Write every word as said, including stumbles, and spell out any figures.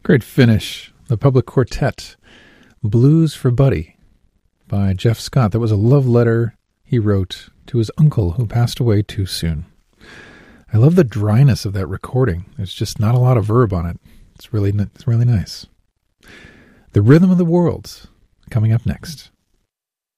Great finish. The Public Quartet, Blues for Buddy by Jeff Scott. That was a love letter he wrote to his uncle who passed away too soon. I love the dryness of that recording. There's just not a lot of verb on it. It's really, it's really nice. The Rhythm of the World, coming up next.